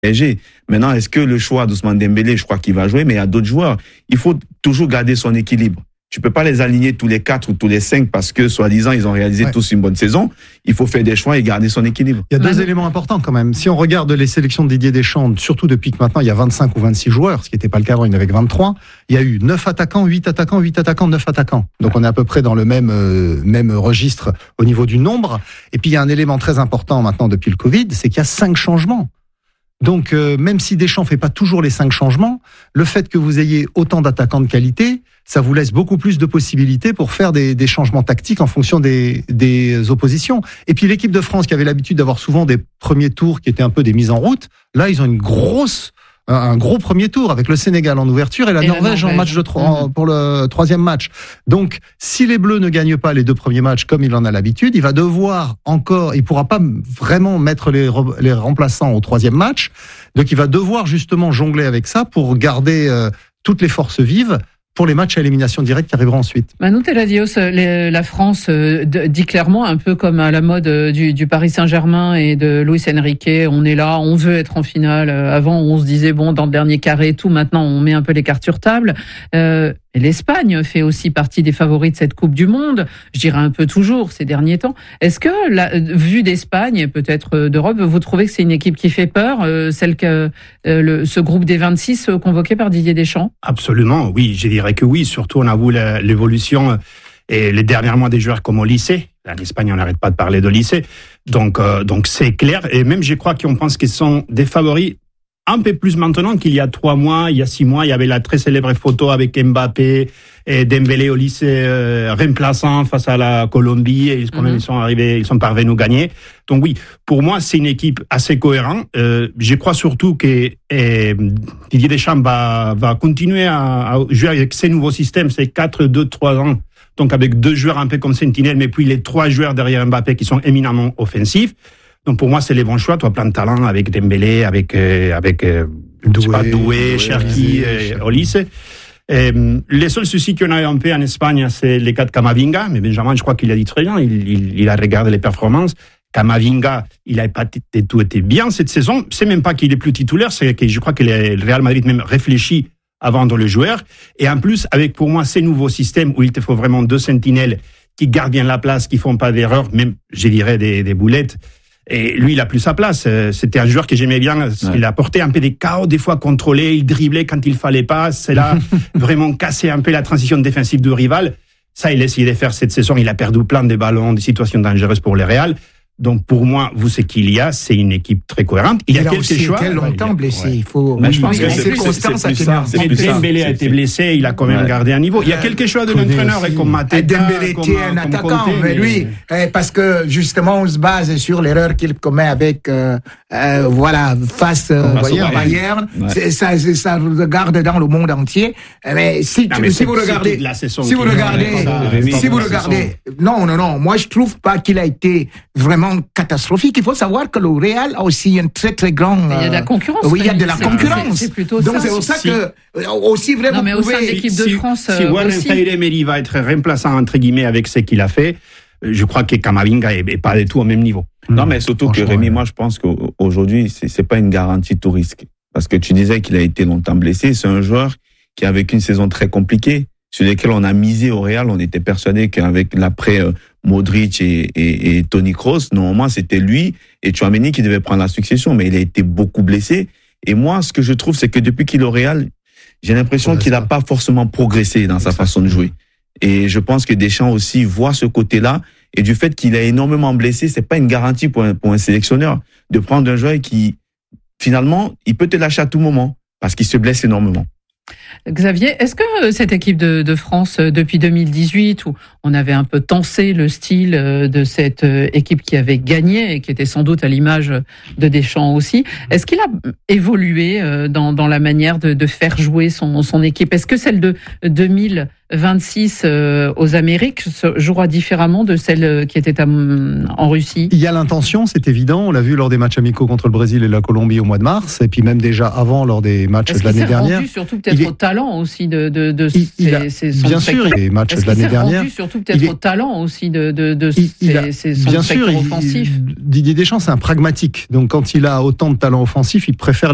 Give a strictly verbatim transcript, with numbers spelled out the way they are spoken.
P S G. Maintenant, est-ce que le choix d'Ousmane Dembélé, je crois qu'il va jouer, mais il y a d'autres joueurs. Il faut toujours garder son équilibre. Tu peux pas les aligner tous les quatre ou tous les cinq parce que, soi-disant, ils ont réalisé ouais. tous une bonne saison. Il faut faire des choix et garder son équilibre. Il y a deux ouais. éléments importants quand même. Si on regarde les sélections de Didier Deschamps, surtout depuis que maintenant il y a vingt-cinq ou vingt-six joueurs, ce qui n'était pas le cas avant, il y en avait que vingt-trois, il y a eu neuf attaquants, huit attaquants, huit attaquants, neuf attaquants. Donc on est à peu près dans le même, euh, même registre au niveau du nombre. Et puis il y a un élément très important maintenant depuis le Covid, c'est qu'il y a cinq changements. Donc, euh, même si Deschamps fait pas toujours les cinq changements, le fait que vous ayez autant d'attaquants de qualité, ça vous laisse beaucoup plus de possibilités pour faire des, des changements tactiques en fonction des, des oppositions. Et puis l'équipe de France, qui avait l'habitude d'avoir souvent des premiers tours qui étaient un peu des mises en route, là, ils ont une grosse... un gros premier tour avec le Sénégal en ouverture et la, et Norvège, la Norvège en match de trois, mmh. pour le troisième match. Donc, si les Bleus ne gagnent pas les deux premiers matchs comme il en a l'habitude, il va devoir encore, il pourra pas vraiment mettre les, les remplaçants au troisième match. Donc, il va devoir justement jongler avec ça pour garder euh, toutes les forces vives pour les matchs à élimination directe qui arriveront ensuite. Manu Teladios, la France dit clairement, un peu comme à la mode du, du Paris Saint-Germain et de Luis Enrique, on est là, on veut être en finale. Avant, on se disait, bon, dans le dernier carré et tout, maintenant, on met un peu les cartes sur table. Euh, L'Espagne fait aussi partie des favoris de cette Coupe du Monde, je dirais un peu toujours ces derniers temps. Est-ce que, la, vu d'Espagne, peut-être d'Europe, vous trouvez que c'est une équipe qui fait peur, euh, celle que euh, le, ce groupe des vingt-six euh, convoqué par Didier Deschamps? Absolument, oui, je dirais que oui. Surtout, on a vu l'évolution et les derniers mois des joueurs comme au lycée. En Espagne, on n'arrête pas de parler de lycée. Donc, euh, donc c'est clair. Et même, je crois qu'on pense qu'ils sont des favoris un peu plus maintenant qu'il y a trois mois, il y a six mois, il y avait la très célèbre photo avec Mbappé et Dembélé au lycée euh, remplaçant face à la Colombie et quand même mm-hmm. ils sont arrivés, ils sont parvenus à gagner. Donc oui, pour moi c'est une équipe assez cohérente. Euh, je crois surtout que euh, Didier Deschamps va va continuer à, à jouer avec ces nouveaux systèmes, c'est quatre deux trois ans. Donc avec deux joueurs un peu comme sentinelle, mais puis les trois joueurs derrière Mbappé qui sont éminemment offensifs. Donc pour moi c'est les bons choix, toi plein de talent avec Dembélé, avec euh, avec euh, Doué, pas, Doué, Cherki, euh, Olise. Euh, les seuls soucis qu'on a un peu en Espagne, c'est les cas de Camavinga, mais Benjamin, je crois qu'il a dit très bien, il, il, il a regardé les performances. Camavinga, il n'a pas tout été bien cette saison. C'est même pas qu'il est plus titulaire, c'est que je crois que le Real Madrid même réfléchit à vendre le joueur. Et en plus, avec pour moi ces nouveaux systèmes où il te faut vraiment deux sentinelles qui gardent bien la place, qui font pas d'erreurs, même je dirais des, des boulettes. Et lui, il a plus sa place. C'était un joueur que j'aimais bien. Ouais. Il apportait un peu des chaos, des fois contrôlé. Il driblait quand il fallait pas. C'est là vraiment casser un peu la transition défensive du rival. Ça, il a essayé de faire cette saison. Il a perdu plein de ballons, des situations dangereuses pour le Real. Donc, pour moi, vous, ce qu'il y a, c'est une équipe très cohérente. Il y a, il a quelques aussi choix. été longtemps blessé. Ouais. Il faut. Mais je pense oui, que c'est constance à tenir. Dembélé a été blessé. Il a quand même ouais. gardé un niveau. Il y a quelques choix de l'entraîneur et comme Mateta, Dembélé était un attaquant, mais lui, parce que justement, on se base sur l'erreur qu'il commet avec, euh, euh, voilà, face euh, au Bayern. Ouais. Ça, ça regarde dans le monde entier. Mais si, non, mais si vous regardez, si vous regardez, si vous regardez, non, non, non. Moi, je trouve pas qu'il a été vraiment catastrophique. Il faut savoir que le Real a aussi une très très grande. Il y a de la concurrence. Oui, il y a de la concurrence. C'est plutôt Donc ça. c'est pour ça si. que aussi vraiment. Non, mais au sein de l'équipe de si, France. Si Warren Zaïre-Emery va être remplaçant entre guillemets avec ce qu'il a fait, je crois que Camavinga est, est pas du tout au même niveau. Non, mais surtout que Rémi, moi je pense qu'aujourd'hui c'est, c'est pas une garantie tout risque, parce que tu disais qu'il a été longtemps blessé. C'est un joueur qui a vécu une saison très compliquée, sur lesquels on a misé au Real. On était persuadé qu'avec l'après euh, Modric et, et, et Toni Kroos, normalement c'était lui et Tchouaméni qui devait prendre la succession, mais il a été beaucoup blessé. Et moi, ce que je trouve, c'est que depuis qu'il est au Real, j'ai l'impression qu'il n'a pas forcément progressé dans sa façon de jouer. Et je pense que Deschamps aussi voit ce côté-là, et du fait qu'il a énormément blessé, c'est pas une garantie pour un, pour un sélectionneur de prendre un joueur qui, finalement, il peut te lâcher à tout moment parce qu'il se blesse énormément. Xavier, est-ce que cette équipe de, de France, depuis deux mille dix-huit, où on avait un peu tensé le style de cette équipe qui avait gagné et qui était sans doute à l'image de Deschamps aussi, est-ce qu'il a évolué dans, dans la manière de, de faire jouer son, son équipe? Est-ce que celle de deux mille vingt-six euh, aux Amériques jouera différemment de celle qui était à, en Russie? Il y a l'intention, c'est évident. On l'a vu lors des matchs amicaux contre le Brésil et la Colombie au mois de mars, et puis même déjà avant lors des matchs Est-ce de l'année dernière. Rendu surtout peut-être il est... au talent aussi de, de, de il, il a... ses, son bien sûr, les matchs Est-ce de l'année dernière. Rendu surtout peut-être est... au talent aussi de, de, de il, il a... ses, son bien secteur sûr, offensif. Il... Didier Deschamps, c'est un pragmatique. Donc quand il a autant de talent offensif, il préfère